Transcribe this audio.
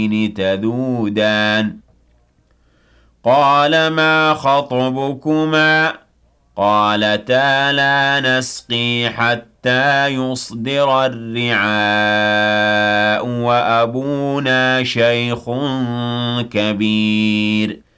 تذودان قال ما خطبكما قالتا لا نسقي حتى يصدر الرعاء وأبونا شيخ كبير